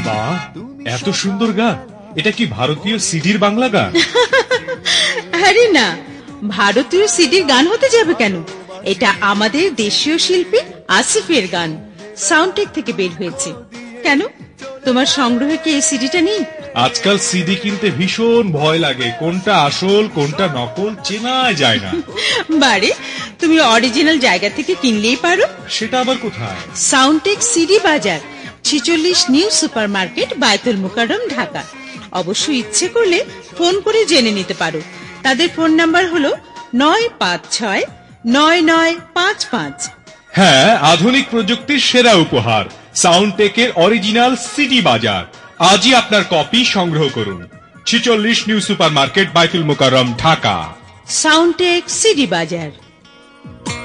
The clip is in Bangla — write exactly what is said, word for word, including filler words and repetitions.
বাহ, এত সুন্দর গান! এটা কি ভারতীয় সিডির বাংলা গান? আরে না, ভারতীয় সিডির গান হতে যাবে কেন? এটা আমাদের দেশীয় শিল্পী আসিফের গান, সাউন্ডটেক থেকে বের হয়েছে। কেন, তোমার সংগ্রহে কি এই সিডিটা নেই? আজকাল সিডি কিনতে ভীষণ ভয় লাগে, কোনটা আসল কোনটা নকল চেনা যায় না। বারে, তুমি অরিজিনাল জায়গা থেকে কিনলেই পারো। সেটা আবার কোথায়? সাউন্ডটেক সিডি বাজার, ছেচল্লিশ new super market, Baitul Mukarram, Dhaka. অবশ্য ইচ্ছে করলে ফোন করে জেনে নিতে পারো। তাদের ফোন নাম্বার হলো নয় পাঁচ ছয় নয় নয় পাঁচ পাঁচ। হ্যাঁ, আধুনিক প্রযুক্তির সেরা উপহার সাউন্ডটেকের অরিজিনাল সিডি বাজার। আজই আপনার কপি সংগ্রহ করুন। ছেচল্লিশ new super market, Baitul Mukarram, Dhaka. Soundtech CD বাজার।